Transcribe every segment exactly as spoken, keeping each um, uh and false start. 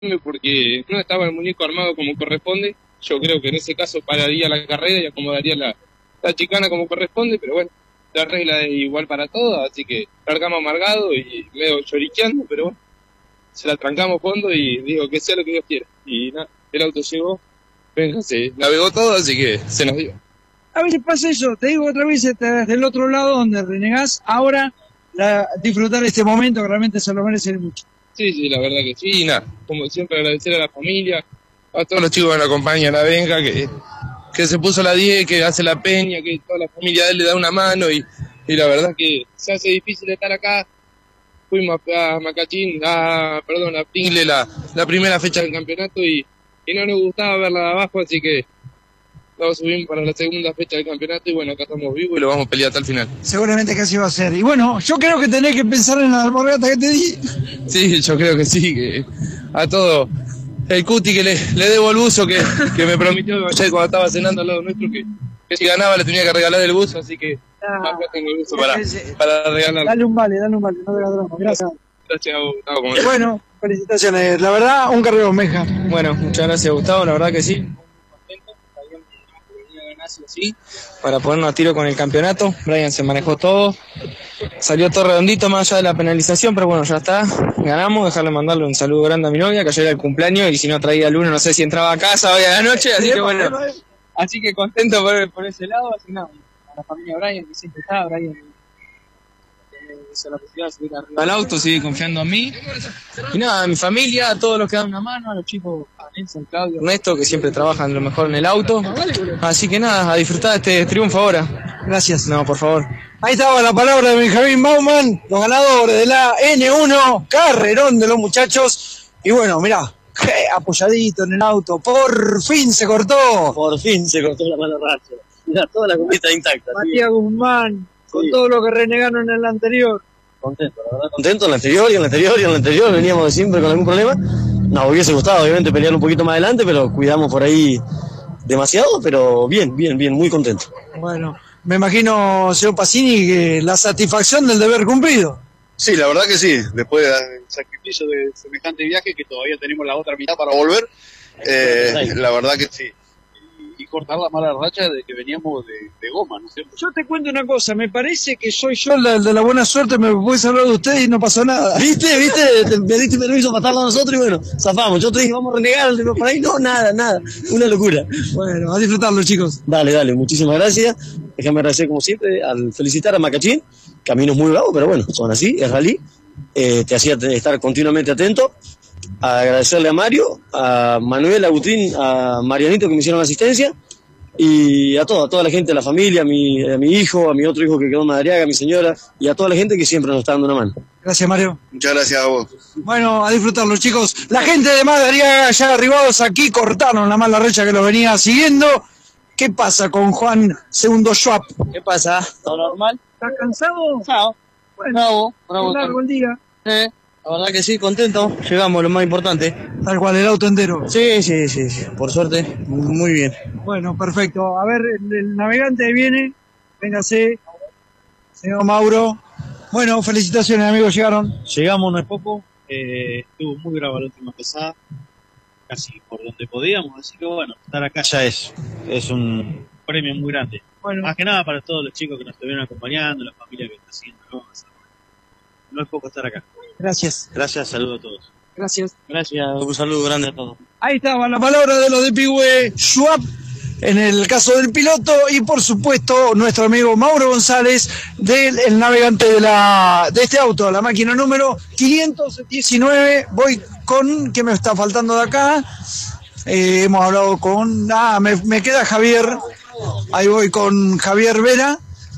porque no estaba el muñeco armado como corresponde. Yo creo que en ese caso pararía la carrera y acomodaría la, la chicana como corresponde, pero bueno, la regla es igual para todos, así que largamos amargado y medio lloriqueando, pero bueno, se la trancamos fondo y digo que sea lo que Dios quiera. Y nada, el auto llegó, venga, se navegó todo, así que se nos dio. A veces pasa eso, te digo otra vez, estás del otro lado donde renegás, ahora la, disfrutar este momento que realmente se lo merece mucho. Sí, sí, la verdad que sí, y nada, como siempre agradecer a la familia, a todos los chicos que nos acompañan, a Benja, que, que se puso la diez, que hace la peña, que toda la familia de él le da una mano, y, y la verdad que se hace difícil estar acá. Fuimos a Macachín, a, perdón, a Pringle la, la primera fecha del campeonato y, y no nos gustaba verla de abajo, así que nos subimos para la segunda fecha del campeonato y bueno, acá estamos vivos y lo vamos a pelear hasta el final. Seguramente que así va a ser. Y bueno, yo creo que tenés que pensar en la alborgata que te di. Sí, yo creo que sí, que a todo. El Cuti que le, le debo el buzo que, que me prometió ayer cuando estaba cenando al lado nuestro que, que si ganaba le tenía que regalar el buzo, así que Ah, acá tengo el buzo para, para regalarlo. Dale un vale, dale un vale, no te la drama. Gracias. Gracias a vos, Gustavo. Como Bueno, felicitaciones. La verdad, un carrero Benja. Bueno, muchas gracias, Gustavo, la verdad que sí. Sí, para ponernos a tiro con el campeonato. Brian se manejó todo, salió todo redondito más allá de la penalización, pero bueno, ya está, ganamos. Dejarle mandarle un saludo grande a mi novia, que ayer era el cumpleaños y si no traía el lunes no sé si entraba a casa hoy a la noche, así que bueno, así que contento por, por ese lado. Así nada, a la familia Brian que siempre está, Brian hizo la posibilidad de subir arriba al auto, sigue confiando en mí. Y nada, a mi familia, a todos los que dan una mano, a los chicos, a Nelson, Claudio, Ernesto, que siempre trabajan lo mejor en el auto. Así que nada, a disfrutar de este triunfo ahora. Gracias. No, por favor. Ahí estaba la palabra de Benjamín Bauman, los ganadores de la N uno, carrerón de los muchachos. Y bueno, mirá, apoyadito en el auto, por fin se cortó. Por fin se cortó la mala racha. Mirá, toda la cometa intacta. Matías ¿sí? Guzmán, con Sí. todo lo que renegaron en el anterior. Contento, la verdad, contento. En el anterior y en el anterior y en el anterior veníamos de siempre con algún problema. Nos hubiese gustado, obviamente, pelear un poquito más adelante, pero cuidamos por ahí demasiado, pero bien, bien, bien, muy contento. Bueno, me imagino, señor Pacini, que la satisfacción del deber cumplido. Sí, la verdad que sí. Después del sacrificio de semejante viaje, que todavía tenemos la otra mitad para volver, eh, la verdad que sí. Y, y cortar la mala racha de que veníamos de, de goma, ¿no es cierto? Yo te cuento una cosa, me parece que soy yo el de la buena suerte, me puedes hablar de usted y no pasó nada. ¿Viste? ¿Viste? Te pediste permiso para estarlo a nosotros y bueno, zafamos. Yo te dije, vamos a renegar por ahí. No, nada, nada. Una locura. Bueno, a disfrutarlo, chicos. Dale, dale, muchísimas gracias. Déjame agradecer como siempre al felicitar a Macachín. Caminos muy bravos, pero bueno, son así, es rally. Eh, te hacía estar continuamente atento. A agradecerle a Mario, a Manuel, a Agustín, a Marianito que me hicieron la asistencia. Y a toda, a toda la gente, a la familia, a mi, a mi hijo, a mi otro hijo que quedó en Madariaga, a mi señora, y a toda la gente que siempre nos está dando una mano. Gracias, Mario. Muchas gracias a vos. Bueno, a disfrutarlo, chicos. La gente de Madariaga ya arribados aquí cortaron la mala racha que los venía siguiendo. ¿Qué pasa con Juan Segundo Schwab? ¿Qué pasa? ¿Todo normal? ¿Estás cansado? Chao. Bueno, Bravo, bravo. largo el día. Eh, la verdad que sí, contento. Llegamos, lo más importante. Tal cual, el auto entero. Sí, sí, sí, sí. Por suerte, muy bien. Bueno, perfecto. A ver, el, el navegante viene. Véngase, señor Mauro. Bueno, felicitaciones, amigos, llegaron. Llegamos, no es poco, eh, estuvo muy brava la última pesada, casi por donde podíamos, así que bueno, estar acá ya es, es un premio muy grande. Bueno, Más que nada para todos los chicos que nos estuvieron acompañando, la familia que está siguiendo, ¿no? No es poco estar acá. gracias. Gracias, saludos a todos. Gracias. Gracias, un saludo grande a todos. Ahí estaba la palabra de los de Pigüe Schwab en el caso del piloto y por supuesto nuestro amigo Mauro González del el navegante de la de este auto, la máquina número quinientos diecinueve. Voy con, ¿qué me está faltando de acá? Eh, hemos hablado con, ah, me, me queda Javier, ahí voy con Javier Vera,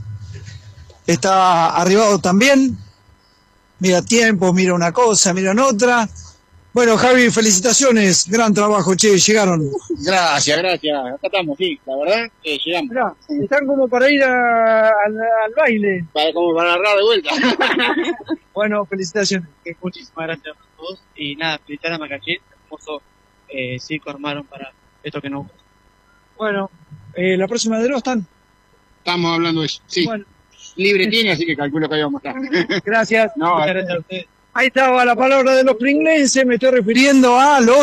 está arribado también, mira tiempo, mira una cosa, mira en otra. Bueno, Javi, felicitaciones, gran trabajo, che, llegaron. Gracias, gracias. Acá estamos, sí. La verdad que llegamos. Mirá, están como para ir a- al, al baile. Para, como para agarrar de vuelta. Bueno, felicitaciones. Eh, Muchísimas gracias a todos y nada, felicitar a Macachín, hermoso eh, circo armaron para esto que nos gusta. Bueno, eh, la próxima de los están. Estamos hablando de eso. Sí. Bueno, Libre tiene, así que calculo que ahí vamos a estar. gracias. No, Muchas gracias a ustedes. Ahí estaba la palabra de los pringlenses, me estoy refiriendo a los